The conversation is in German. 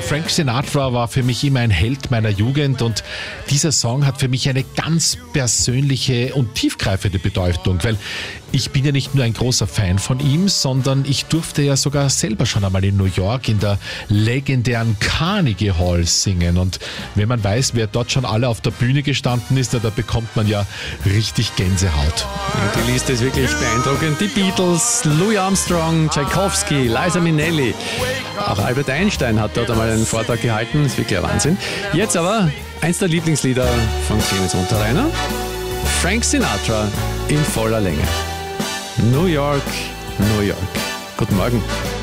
Frank Sinatra war für mich immer ein Held meiner Jugend und dieser Song hat für mich eine ganz persönliche und tiefgreifende Bedeutung, weil ich bin ja nicht nur ein großer Fan von ihm, sondern ich durfte ja sogar selber schon einmal in New York in der legendären Carnegie Hall singen. Und wenn man weiß, wer dort schon alle auf der Bühne gestanden ist, da bekommt man ja richtig Gänsehaut. Und die Liste ist wirklich beeindruckend. Die Beatles, Louis Armstrong, Tchaikovsky, Liza Minnelli. Auch Albert Einstein hat dort einmal einen Vortrag gehalten. Das ist wirklich ein Wahnsinn. Jetzt aber eins der Lieblingslieder von Clemens Unterreiner. Frank Sinatra in voller Länge. New York, New York. Guten Morgen.